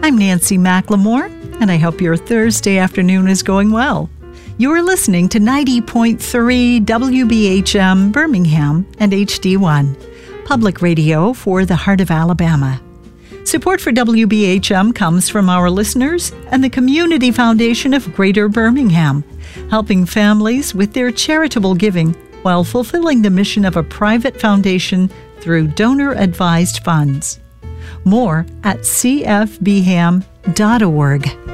I'm Nancy McLemore, and I hope your Thursday afternoon is going well. You're listening to 90.3 WBHM Birmingham and HD1, public radio for the heart of Alabama. Support for WBHM comes from our listeners and the Community Foundation of Greater Birmingham, helping families with their charitable giving while fulfilling the mission of a private foundation through donor-advised funds. More at cfbham.org.